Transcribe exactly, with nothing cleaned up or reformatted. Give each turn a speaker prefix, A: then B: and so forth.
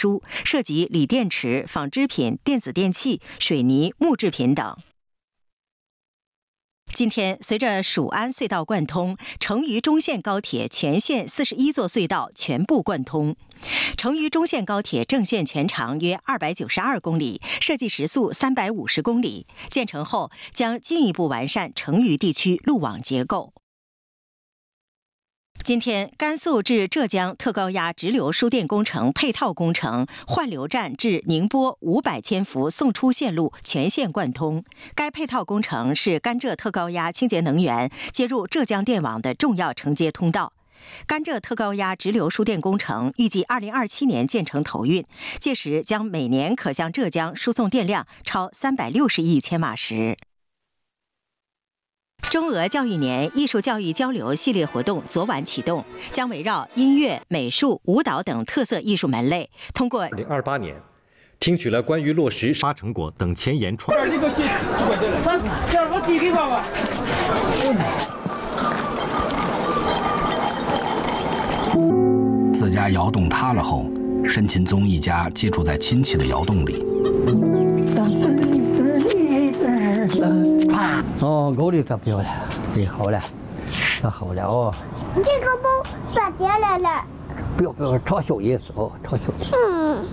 A: 书，涉及锂电池、纺织品、电子电器、水泥、木制品等。今天，随着蜀安隧道贯通，成渝中线高铁全线四十一座隧道全部贯通。成渝中线高铁正线全长约二百九十二公里，设计时速三百五十公里。建成后，将进一步完善成渝地区路网结构。今天，甘肃至浙江特高压直流输电工程配套工程换流站至宁波五百千伏送出线路全线贯通。该配套工程是甘浙特高压清洁能源接入浙江电网的重要承接通道。甘浙特高压直流输电工程预计二零二七年建成投运，届时将每年可向浙江输送电量超三百六十亿千瓦时。中俄教育年艺术教育交流系列活动昨晚启动，将围绕音乐、美术、舞蹈等特色艺术门类，通过
B: 二零二八年听取了关于落实发成果等前沿创。
C: 这个是这样我弟弟爸爸。
D: 自家窑洞塌了后，申勤宗一家借住在亲戚的窑洞里。
E: 哦，我的可不要了，这好了，那好了哦。
F: 这个包断节来了。
E: 不要不要，朝小也是哦，朝小。嗯。